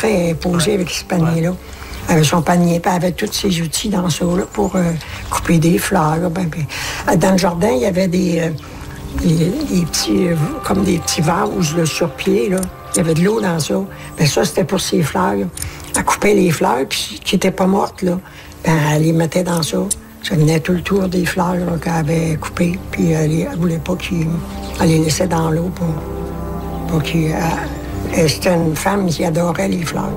rentrait posée avec ce panier-là. Elle avait son panier, puis elle avait tous ses outils dans ça là, pour couper des fleurs. Dans le jardin, il y avait des petits, comme des petits vases là, sur pied. Là. Il y avait de l'eau dans ça. Bien, ça, c'était pour ses fleurs. Là. Elle coupait les fleurs, puis qui n'étaient pas mortes, là. Bien, elle les mettait dans ça. Ça venait tout le tour des fleurs qu'elle avait coupées. Puis elle ne voulait pas qu'elle les laissait dans l'eau pour qu'il... C'était une femme qui adorait les fleurs.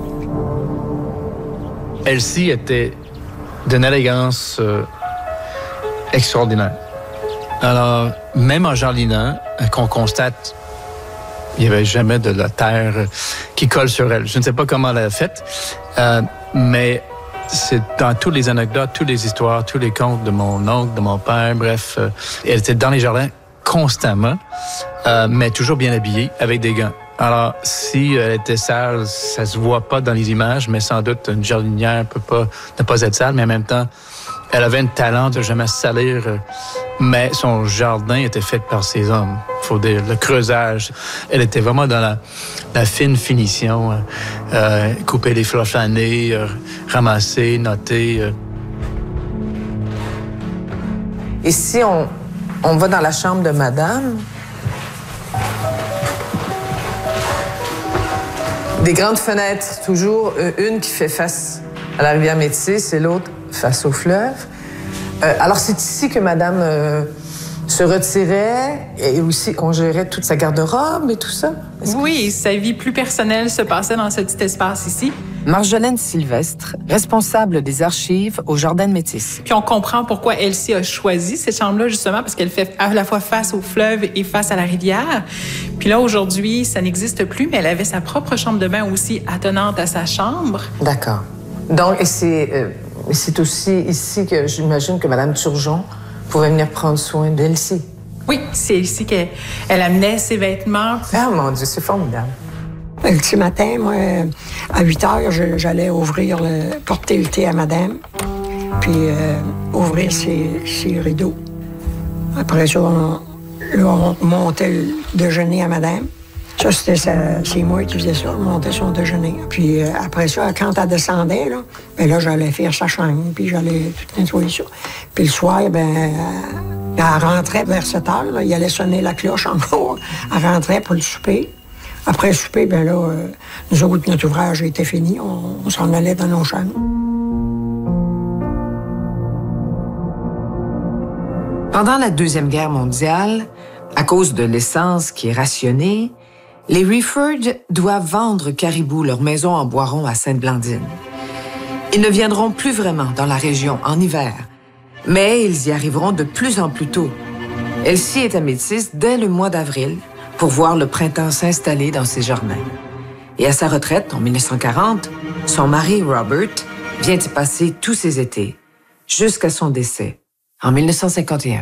Elsie était d'une élégance extraordinaire. Alors, même en jardinant, qu'on constate, il n'y avait jamais de la terre qui colle sur elle. Je ne sais pas comment elle a fait, mais c'est dans toutes les anecdotes, toutes les histoires, tous les contes de mon oncle, de mon père, bref. Elle était dans les jardins constamment, mais toujours bien habillée, avec des gants. Alors, si elle était sale, ça se voit pas dans les images, mais sans doute une jardinière ne pas être sale, mais en même temps, elle avait un talent de jamais se salir, mais son jardin était fait par ses hommes. Faut dire, le creusage, elle était vraiment dans la fine finition, couper les fleurs fanées, ramasser, noter. Et si on va dans la chambre de madame, des grandes fenêtres, toujours, une qui fait face à la rivière Métis et l'autre face au fleuve. Alors, c'est ici que madame se retirait et aussi qu'on gérait toute sa garde-robe et tout ça? Oui, sa vie plus personnelle se passait dans ce petit espace ici. Marjolaine Sylvestre, responsable des archives au Jardin de Métis. Puis on comprend pourquoi Elsie a choisi cette chambre-là, justement, parce qu'elle fait à la fois face au fleuve et face à la rivière. Puis là, aujourd'hui, ça n'existe plus, mais elle avait sa propre chambre de bain aussi attenante à sa chambre. D'accord. Donc, et c'est aussi ici que j'imagine que Mme Turgeon pouvait venir prendre soin d'Elsie. Oui, c'est ici qu'elle amenait ses vêtements. Ah, mon Dieu, c'est formidable. Le petit matin, moi, à 8 heures, j'allais porter le thé à madame, puis ouvrir ses rideaux. Après ça, on montait le déjeuner à madame. Ça, c'est moi qui faisais ça, monter son déjeuner. Puis après ça, quand elle descendait, là, j'allais faire sa chambre, puis j'allais tout nettoyer ça. Puis le soir, elle rentrait vers 7 heures, là, il allait sonner la cloche encore. Elle rentrait pour le souper. Après le souper, nous autres, notre ouvrage était fini. On s'en allait dans nos chambres. Pendant la Deuxième Guerre mondiale, à cause de l'essence qui est rationnée, les Rifford doivent vendre Caribou, leur maison en Boiron à Sainte-Blandine. Ils ne viendront plus vraiment dans la région en hiver, mais ils y arriveront de plus en plus tôt. Elsie est à Métis dès le mois d'avril, pour voir le printemps s'installer dans ses jardins. Et à sa retraite, en 1940, son mari, Robert, vient y passer tous ses étés, jusqu'à son décès, en 1951.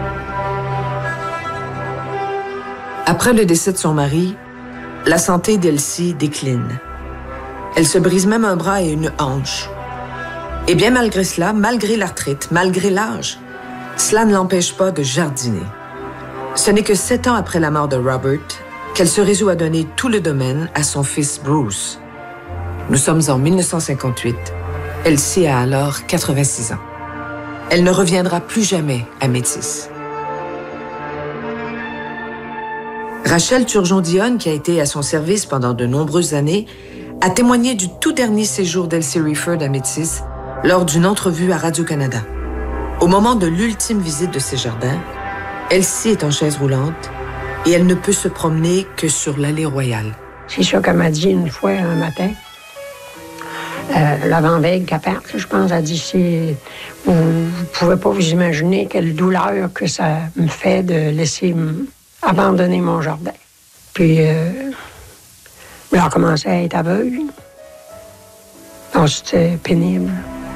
Après le décès de son mari, la santé d'Elsie décline. Elle se brise même un bras et une hanche. Et bien malgré cela, malgré l'arthrite, malgré l'âge, cela ne l'empêche pas de jardiner. Ce n'est que 7 ans après la mort de Robert qu'elle se résout à donner tout le domaine à son fils Bruce. Nous sommes en 1958. Elsie a alors 86 ans. Elle ne reviendra plus jamais à Métis. Rachel Turgeon-Dionne, qui a été à son service pendant de nombreuses années, a témoigné du tout dernier séjour d'Elsie Rifford à Métis lors d'une entrevue à Radio-Canada. Au moment de l'ultime visite de ses jardins, Elsie est en chaise roulante et elle ne peut se promener que sur l'allée Royale. C'est ça qu'elle m'a dit une fois un matin. L'avant-veille qu'elle part, je pense, elle a dit, vous ne pouvez pas vous imaginer quelle douleur que ça me fait de laisser abandonner mon jardin. Puis, elle a commencé à être aveugle. Donc, c'était pénible.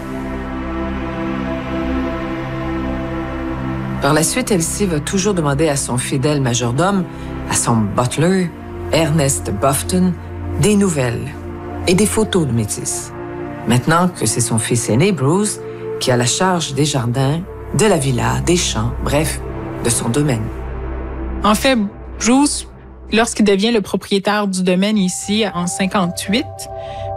Par la suite, Elsie va toujours demander à son fidèle majordome, à son butler, Ernest Bufton, des nouvelles et des photos de Métis. Maintenant que c'est son fils aîné, Bruce, qui a la charge des jardins, de la villa, des champs, bref, de son domaine. En fait, Bruce, lorsqu'il devient le propriétaire du domaine ici en 58,